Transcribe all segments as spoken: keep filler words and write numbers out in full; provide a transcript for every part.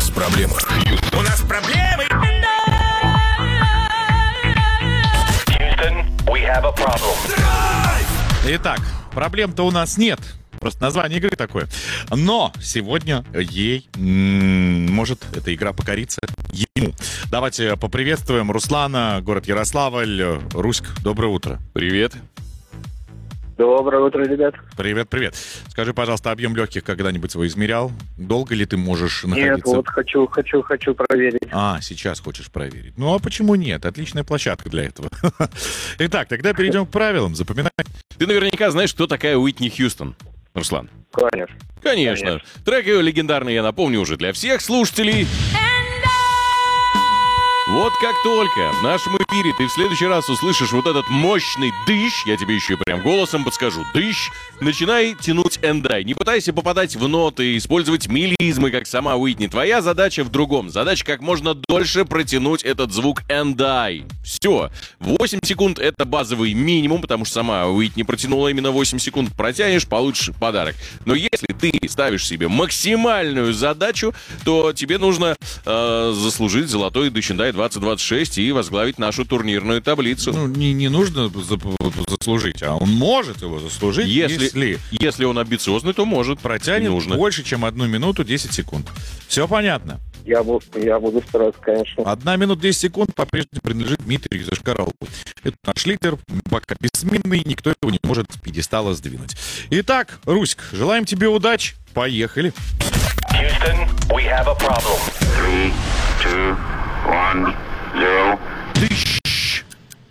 нас проблемы. У нас проблемы. Houston, we have a problem. Итак, проблем-то у нас нет. Просто название игры такое. Но сегодня ей м- может эта игра покориться ему. Давайте поприветствуем Руслана, город Ярославль. Руськ, доброе утро. Привет. Доброе утро, ребят. Привет, привет. Скажи, пожалуйста, объем легких когда-нибудь свой измерял? Долго ли ты можешь находиться? Нет, вот хочу, хочу, хочу проверить. А, сейчас хочешь проверить. Ну, а почему нет? Отличная площадка для этого. Итак, тогда перейдем к правилам. Запоминай. Ты наверняка знаешь, кто такая Уитни Хьюстон, Руслан. Конечно. Конечно. Конечно. Трек ее легендарный, я напомню уже для всех слушателей. Вот как только в нашем эфире ты в следующий раз услышишь вот этот мощный дыщ, я тебе еще и прям голосом подскажу, дыщ, начинай тянуть эндай. Не пытайся попадать в ноты, использовать мелизмы, как сама Уитни. Твоя задача в другом. Задача как можно дольше протянуть этот звук эндай. Все. восемь секунд — это базовый минимум, потому что сама Уитни протянула именно восемь секунд. Протянешь — получишь подарок. Но если ты ставишь себе максимальную задачу, то тебе нужно э, заслужить золотой дыщ эндай двадцать двадцать шесть и возглавить нашу турнирную таблицу. Ну, не, не нужно за- заслужить, а он может его заслужить, Если, если, если он амбициозный, то может. протянет нужно. больше, чем одну минуту десять секунд. Все понятно? Я буду, я буду стараться, конечно. Одна минута десять секунд по-прежнему принадлежит Дмитрию Зашкаралову. Это наш лидер, пока бессменный, никто его не может с пьедестала сдвинуть. Итак, Руськ, желаем тебе удачи. Поехали. Houston, we have a problem. Three, two, one, zero. Тыщ.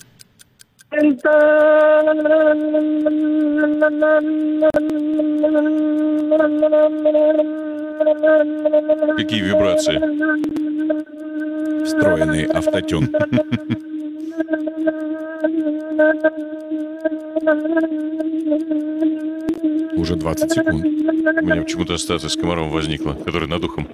Какие вибрации? Встроенный автотюн. Уже двадцать секунд. У меня почему-то ассоциация с комаром возникла, который над ухом.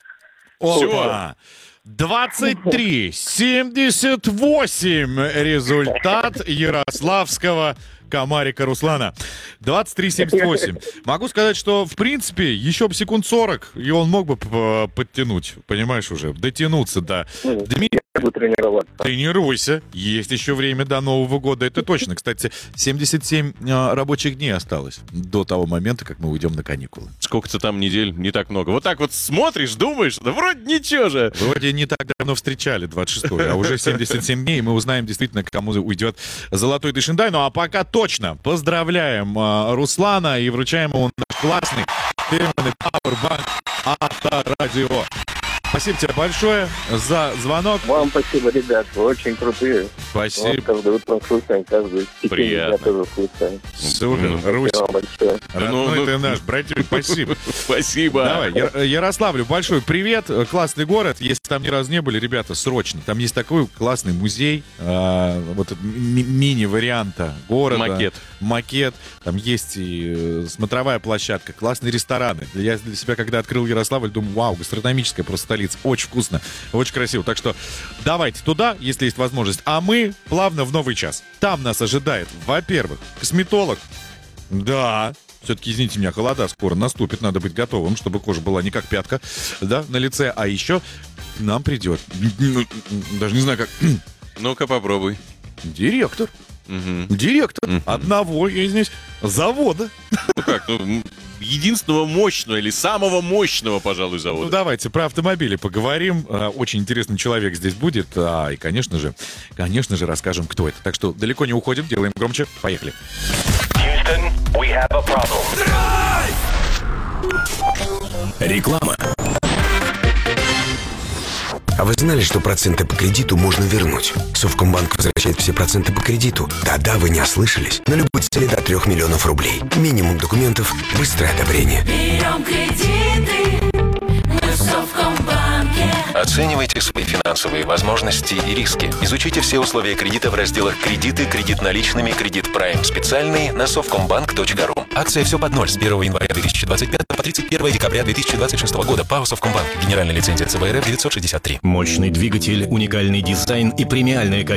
Опа! двадцать три семьдесят восемь результат ярославского комарика Руслана. двадцать три семьдесят восемь. Могу сказать, что, в принципе, еще бы секунд сорок, и он мог бы п- подтянуть, понимаешь, уже, дотянуться до... Дмитрий, Я буду тренироваться. тренируйся, есть еще время до Нового года, это точно. Кстати, семьдесят семь э, рабочих дней осталось до того момента, как мы уйдем на каникулы. Сколько-то там недель, не так много. Вот так вот смотришь, думаешь, да вроде ничего же. Вроде не так давно встречали, двадцать шестое, а уже семьдесят семь дней, и мы узнаем действительно, кому уйдет золотой дышиндай. Ну а пока точно поздравляем э, Руслана и вручаем ему наш классный фирменный Powerbank Авторадио. Спасибо тебе большое за звонок. Вам спасибо, ребят, вы очень крутые. Спасибо. Вот каждое утро слушаем, каждый стихи Приятно. я тоже слушаю. Супер, Русь. Спасибо вам большое. Родной ну, ты ну. наш, братик, спасибо. Спасибо. Давай, Я- Ярославлю большой привет. Классный город. Если там ни разу не были, ребята, срочно. Там есть такой классный музей, а, вот ми- мини-варианта города. Макет. Макет. Там есть и э, смотровая площадка, классные рестораны. Я для себя, когда открыл Ярославль, думаю, вау, гастрономическая просто столица. Очень вкусно, очень красиво. Так что давайте туда, если есть возможность. А мы плавно в новый час. Там нас ожидает, во-первых, косметолог. Да, все-таки, извините меня, холода скоро наступит, надо быть готовым, чтобы кожа была не как пятка, да, на лице. А еще к нам придет, ну, даже не знаю как, Ну-ка попробуй. директор. Мгм. Директор Мгм. одного, я извиняюсь, завода. Ну как, ну, м, единственного мощного или самого мощного, пожалуй, Ну, завода. давайте про автомобили поговорим. А, Очень интересный человек здесь будет. А, и, конечно же, конечно же, расскажем, кто это. Так что далеко не уходим, делаем громче. Поехали. Houston, we have a problem. Реклама. А вы знали, что проценты по кредиту можно вернуть? Совкомбанк возвращает все проценты по кредиту. Да-да, вы не ослышались. На любой цели до трех миллионов рублей. Минимум документов, быстрое одобрение. Берем кредиты мы в Совкомбанке. Оценивайте свои финансовые возможности и риски. Изучите все условия кредита в разделах «Кредиты», «Кредит наличными», «Кредит Прайм специальный» на совкомбанк точка ру. Акция «Все под ноль» с первого января две тысячи двадцать пятого по тридцать первое декабря две тысячи двадцать шестого года. ПАО «Совкомбанк». Генеральная лицензия ЦБ РФ девятьсот шестьдесят три. Мощный двигатель, уникальный дизайн и премиальное качество.